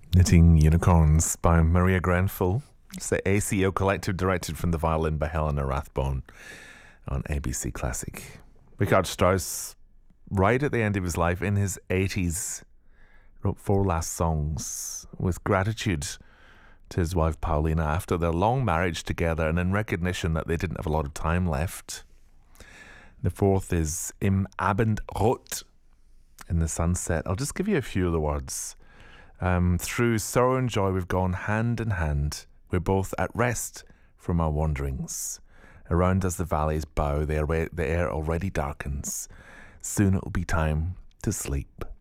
Knitting Unicorns by Maria Grenfell. It's the ACO Collective, directed from the violin by Helena Rathbone on ABC Classic. Richard Strauss, right at the end of his life, in his 80s, wrote 4 last songs with gratitude to his wife Paulina after their long marriage together and in recognition that they didn't have a lot of time left. The 4th is Im Abendrot, in the sunset. I'll just give you a few of the words. Through sorrow and joy we've gone hand in hand. We're both at rest from our wanderings. Around us the valleys bow, the air already darkens. Soon it will be time to sleep.